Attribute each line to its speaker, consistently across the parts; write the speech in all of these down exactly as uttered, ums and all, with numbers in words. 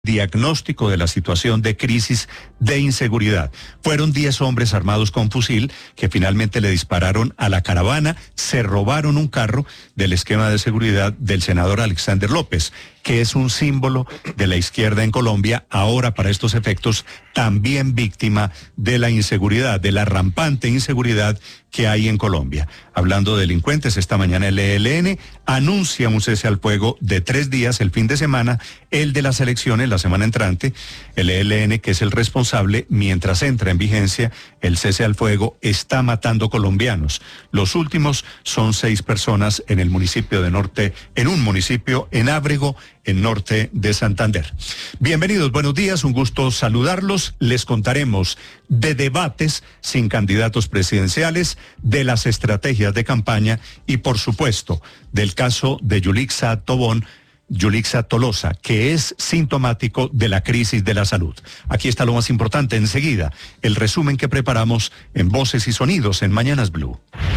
Speaker 1: Diagnóstico de la situación de crisis de inseguridad. Fueron diez hombres armados con fusil que finalmente le dispararon a la caravana, se robaron un carro del esquema de seguridad del senador Alexander López, que es un símbolo de la izquierda en Colombia, ahora para estos efectos también víctima de la inseguridad, de la rampante inseguridad que hay en Colombia. Hablando de delincuentes, esta mañana el E L N anuncia un cese al fuego de tres días el fin de semana, el de las elecciones la semana entrante. El E L N, que es el responsable, mientras entra en vigencia el cese al fuego, está matando colombianos. Los últimos son seis personas en el municipio de Norte, en un municipio en Ábrego, en Norte de Santander. Bienvenidos, buenos días, un gusto saludarlos. Les contaremos de debates sin candidatos presidenciales, de las estrategias de campaña y, por supuesto, del caso de Yulixa Tobón, Yulixa Tolosa, que es sintomático de la crisis de la salud. Aquí está lo más importante enseguida, el resumen que preparamos en Voces y Sonidos en Mañanas Blue.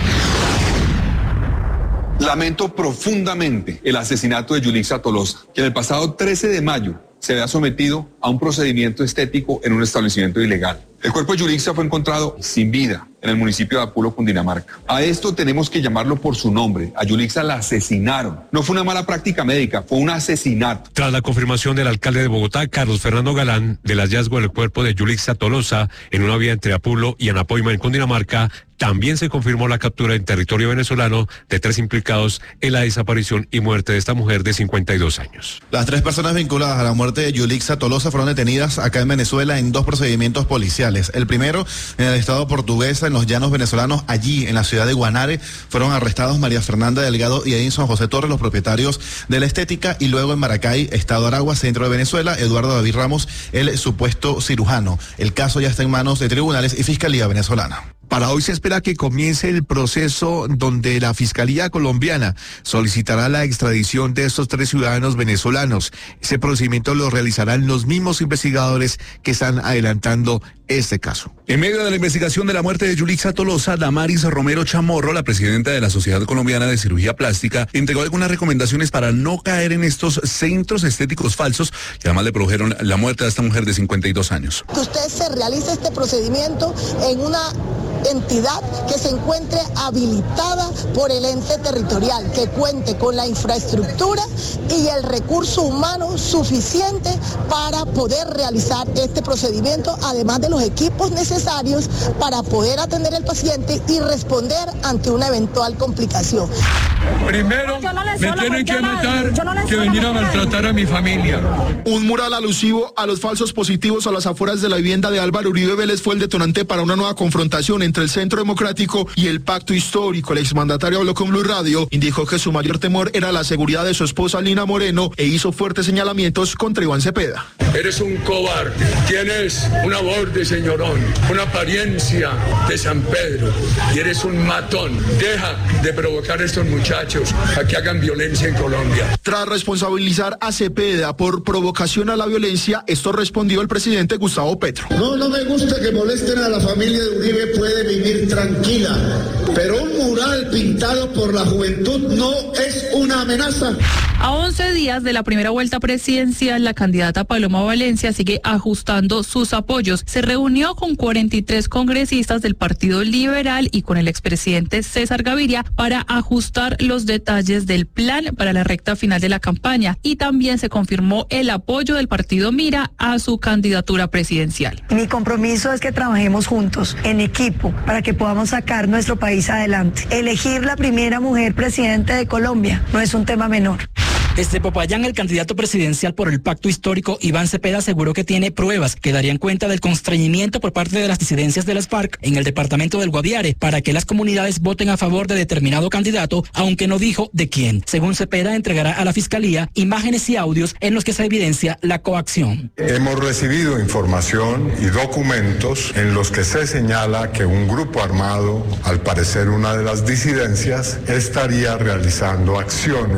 Speaker 2: Lamento profundamente el asesinato de Yulixa Tolosa, que el pasado trece de mayo se había sometido a un procedimiento estético en un establecimiento ilegal. El cuerpo de Yulixa fue encontrado sin vida en el municipio de Apulo, Cundinamarca. A esto tenemos que llamarlo por su nombre. A Yulixa la asesinaron. No fue una mala práctica médica, fue un asesinato.
Speaker 3: Tras la confirmación del alcalde de Bogotá, Carlos Fernando Galán, del hallazgo del cuerpo de Yulixa Tolosa en una vía entre Apulo y Anapoima en Cundinamarca, también se confirmó la captura en territorio venezolano de tres implicados en la desaparición y muerte de esta mujer de cincuenta y dos años.
Speaker 4: Las tres personas vinculadas a la muerte de Yulixa Tolosa fueron detenidas acá en Venezuela en dos procedimientos policiales. El primero en el estado portuguesa, en los llanos venezolanos. Allí, en la ciudad de Guanare, fueron arrestados María Fernanda Delgado y Edinson José Torres, los propietarios de la estética. Y luego en Maracay, estado Aragua, centro de Venezuela, Eduardo David Ramos, el supuesto cirujano. El caso ya está en manos de tribunales y fiscalía venezolana.
Speaker 5: Para hoy se espera que comience el proceso donde la Fiscalía colombiana solicitará la extradición de estos tres ciudadanos venezolanos. Ese procedimiento lo realizarán los mismos investigadores que están adelantando este caso.
Speaker 6: En medio de la investigación de la muerte de Yulixa Tolosa, Damaris Romero Chamorro, la presidenta de la Sociedad Colombiana de Cirugía Plástica, entregó algunas recomendaciones para no caer en estos centros estéticos falsos que además le produjeron la muerte a esta mujer de cincuenta y dos años.
Speaker 7: Que usted se realice este procedimiento en una entidad que se encuentre habilitada por el ente territorial, que cuente con la infraestructura y el recurso humano suficiente para poder realizar este procedimiento, además de los equipos necesarios para poder atender al paciente y responder ante una eventual complicación.
Speaker 8: Primero, me tienen que matar que venir a maltratar a mi familia.
Speaker 9: Un mural alusivo a los falsos positivos a las afueras de la vivienda de Álvaro Uribe Vélez fue el detonante para una nueva confrontación entre el Centro Democrático y el Pacto Histórico. El exmandatario habló con Blue Radio, indicó que su mayor temor era la seguridad de su esposa Lina Moreno e hizo fuertes señalamientos contra Iván Cepeda.
Speaker 8: Eres un cobarde, tienes una voz de señorón, una apariencia de San Pedro y eres un matón. Deja de provocar a estos muchachos a que hagan violencia en Colombia.
Speaker 9: Tras responsabilizar a Cepeda por provocación a la violencia, esto respondió el presidente Gustavo Petro.
Speaker 10: No, no me gusta que molesten a la familia de Uribe, puede vivir tranquila, pero un mural pintado por la juventud no es una amenaza.
Speaker 11: A once días de la primera vuelta presidencial, la candidata Paloma Valencia sigue ajustando sus apoyos. Se reunió con cuarenta y tres congresistas del Partido Liberal y con el expresidente César Gaviria para ajustar los detalles del plan para la recta final de la campaña, y también se confirmó el apoyo del partido Mira a su candidatura presidencial.
Speaker 12: Mi compromiso es que trabajemos juntos, en equipo, para que podamos sacar nuestro país adelante. Elegir la primera mujer presidente de Colombia no es un tema menor.
Speaker 13: Desde Popayán, el candidato presidencial por el Pacto Histórico, Iván Cepeda, aseguró que tiene pruebas que darían cuenta del constreñimiento por parte de las disidencias de las FARC en el departamento del Guaviare para que las comunidades voten a favor de determinado candidato, aunque no dijo de quién. Según Cepeda, entregará a la Fiscalía imágenes y audios en los que se evidencia la coacción.
Speaker 14: Hemos recibido información y documentos en los que se señala que un grupo armado, al parecer una de las disidencias, estaría realizando acciones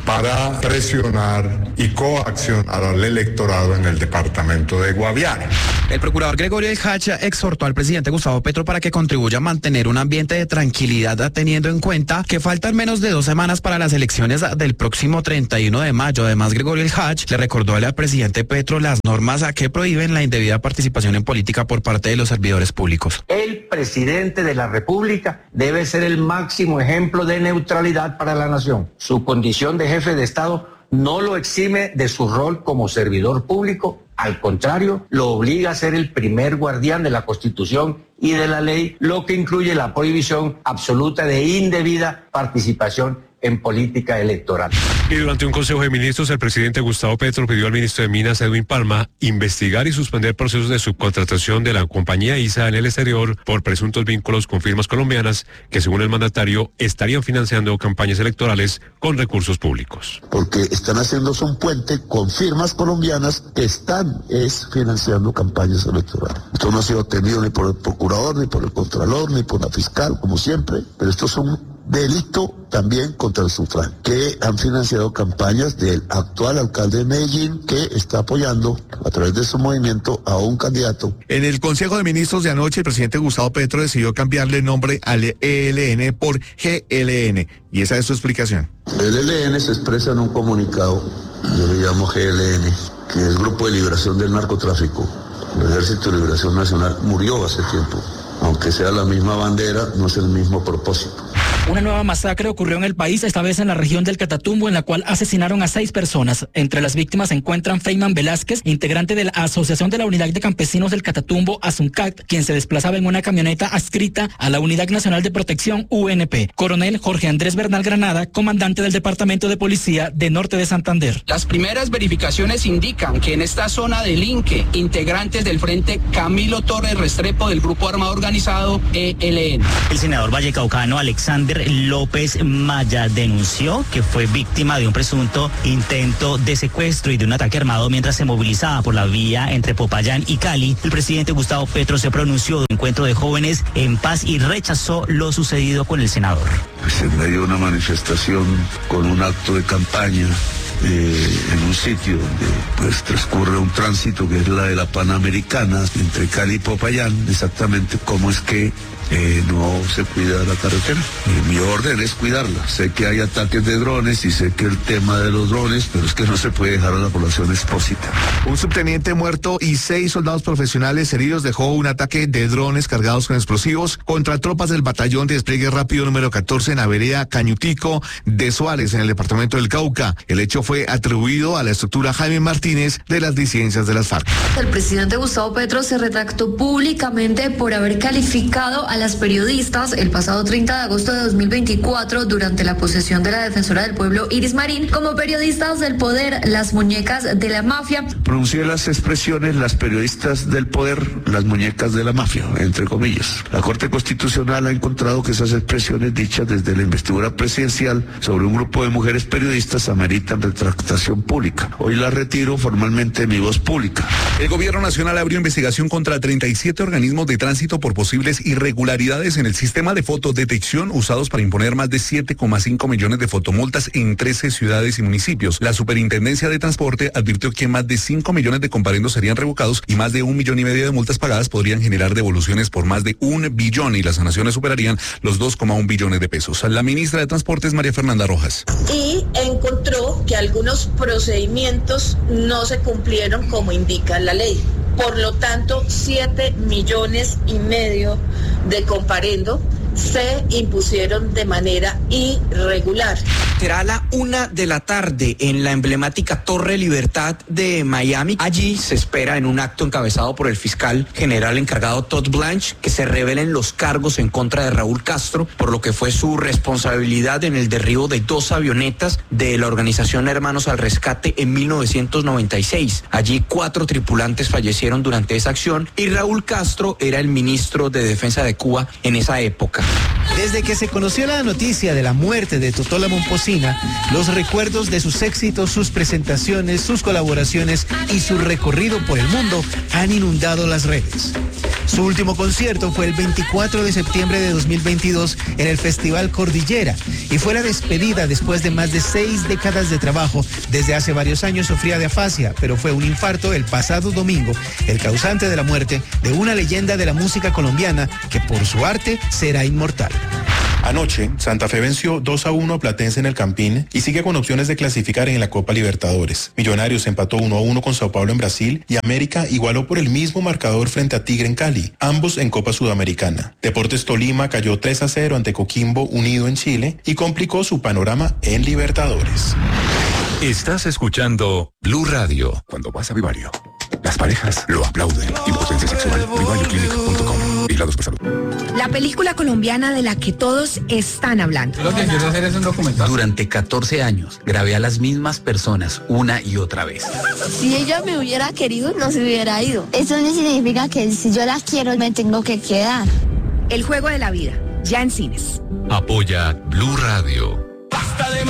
Speaker 14: para presionar y coaccionar al electorado en el departamento de Guaviare.
Speaker 15: El procurador Gregorio El Hacha exhortó al presidente Gustavo Petro para que contribuya a mantener un ambiente de tranquilidad, teniendo en cuenta que faltan menos de dos semanas para las elecciones del próximo treinta y uno de mayo. Además, Gregorio El Hach le recordó al presidente Petro las normas que prohíben la indebida participación en política por parte de los servidores públicos.
Speaker 16: El presidente de la República debe ser el máximo ejemplo de neutralidad para la nación. Su condición de jefe de Estado no lo exime de su rol como servidor público. Al contrario, lo obliga a ser el primer guardián de la Constitución y de la ley, lo que incluye la prohibición absoluta de indebida participación en política electoral.
Speaker 3: Y durante un Consejo de Ministros, el presidente Gustavo Petro pidió al ministro de Minas, Edwin Palma, investigar y suspender procesos de subcontratación de la compañía I S A en el exterior por presuntos vínculos con firmas colombianas que, según el mandatario, estarían financiando campañas electorales con recursos públicos.
Speaker 17: Porque están haciéndose un puente con firmas colombianas que están es financiando campañas electorales. Esto no ha sido tenido ni por el procurador, ni por el contralor, ni por la fiscal, como siempre, pero estos son delito también contra el sufragio, que han financiado campañas del actual alcalde de Medellín, que está apoyando a través de su movimiento a un candidato.
Speaker 5: En el Consejo de Ministros de anoche, el presidente Gustavo Petro decidió cambiarle el nombre al E L N por G L N, y esa es su explicación.
Speaker 17: El E L N se expresa en un comunicado, yo le llamo G L N, que es Grupo de Liberación del Narcotráfico. El Ejército de Liberación Nacional murió hace tiempo. Aunque sea la misma bandera, no es el mismo propósito.
Speaker 13: Una nueva masacre ocurrió en el país, esta vez en la región del Catatumbo, en la cual asesinaron a seis personas. Entre las víctimas se encuentran Feynman Velázquez, integrante de la Asociación de la Unidad de Campesinos del Catatumbo, ASUNCAC, quien se desplazaba en una camioneta adscrita a la Unidad Nacional de Protección, U N P. Coronel Jorge Andrés Bernal Granada, comandante del Departamento de Policía de Norte de Santander.
Speaker 18: Las primeras verificaciones indican que en esta zona delinque integrantes del Frente Camilo Torres Restrepo del Grupo Armado Organizado E L N.
Speaker 19: El senador vallecaucano Alexander López Maya denunció que fue víctima de un presunto intento de secuestro y de un ataque armado mientras se movilizaba por la vía entre Popayán y Cali. El presidente Gustavo Petro se pronunció de un encuentro de jóvenes en paz y rechazó lo sucedido con el senador.
Speaker 17: Pues en medio de una manifestación con un acto de campaña, Eh, en un sitio donde pues transcurre un tránsito que es la de la Panamericana entre Cali y Popayán, exactamente cómo es que eh, no se cuida la carretera. Y mi orden es cuidarla. Sé que hay ataques de drones y sé que el tema de los drones, pero es que no se puede dejar a la población exposita.
Speaker 5: Un subteniente muerto y seis soldados profesionales heridos dejó un ataque de drones cargados con explosivos contra tropas del batallón de despliegue rápido número catorce en la vereda Cañutico de Suárez, en el departamento del Cauca. El hecho fue fue atribuido a la estructura Jaime Martínez de las disidencias de las FARC.
Speaker 20: El presidente Gustavo Petro se retractó públicamente por haber calificado a las periodistas el pasado treinta de agosto de dos mil veinticuatro durante la posesión de la defensora del pueblo Iris Marín como periodistas del poder, las muñecas de la mafia.
Speaker 17: Pronuncié las expresiones las periodistas del poder, las muñecas de la mafia, entre comillas. La Corte Constitucional ha encontrado que esas expresiones dichas desde la investidura presidencial sobre un grupo de mujeres periodistas ameritan retractación pública. Hoy la retiro formalmente de mi voz pública.
Speaker 6: El gobierno nacional abrió investigación contra treinta y siete organismos de tránsito por posibles irregularidades en el sistema de fotodetección usados para imponer más de siete coma cinco millones de fotomultas en trece ciudades y municipios. La Superintendencia de Transporte advirtió que más de cinco millones de comparendos serían revocados y más de un millón y medio de multas pagadas podrían generar devoluciones por más de un billón y las sanciones superarían los dos coma uno billones de pesos. La ministra de Transportes, María Fernanda Rojas.
Speaker 21: Y encontró que algunos procedimientos no se cumplieron como indica la ley. Por lo tanto, siete millones y medio de comparendo se impusieron de manera irregular.
Speaker 22: Será a la una de la tarde en la emblemática Torre Libertad de Miami. Allí se espera en un acto encabezado por el fiscal general encargado Todd Blanche que se revelen los cargos en contra de Raúl Castro por lo que fue su responsabilidad en el derribo de dos avionetas de la organización Hermanos al Rescate en mil novecientos noventa y seis. Allí cuatro tripulantes fallecieron durante esa acción y Raúl Castro era el ministro de Defensa de Cuba en esa época.
Speaker 1: Desde que se conoció la noticia de la muerte de Totola Momposina, los recuerdos de sus éxitos, sus presentaciones, sus colaboraciones y su recorrido por el mundo han inundado las redes. Su último concierto fue el veinticuatro de septiembre de dos mil veintidós en el Festival Cordillera y fue la despedida después de más de seis décadas de trabajo. Desde hace varios años sufría de afasia, pero fue un infarto el pasado domingo, el causante de la muerte de una leyenda de la música colombiana que por su arte será inmortal.
Speaker 2: Anoche, Santa Fe venció dos a uno a Platense en el Campín y sigue con opciones de clasificar en la Copa Libertadores. Millonarios empató uno a uno con Sao Paulo en Brasil y América igualó por el mismo marcador frente a Tigre en Cali, ambos en Copa Sudamericana. Deportes Tolima cayó tres a cero ante Coquimbo Unido en Chile y complicó su panorama en Libertadores.
Speaker 23: Estás escuchando Blue Radio. Cuando vas a Vivario, las parejas lo aplauden. Impotencia sexual. vivario clinic punto com. Vigilados por salud.
Speaker 24: La película colombiana de la que todos están hablando.
Speaker 25: Lo que quiero hacer es un documental. Durante catorce años grabé a las mismas personas una y otra vez.
Speaker 26: Si ella me hubiera querido, no se hubiera ido. Eso no significa que si yo la quiero, me tengo que quedar.
Speaker 24: El juego de la vida, ya en cines.
Speaker 23: Apoya Blue Radio.
Speaker 27: Basta de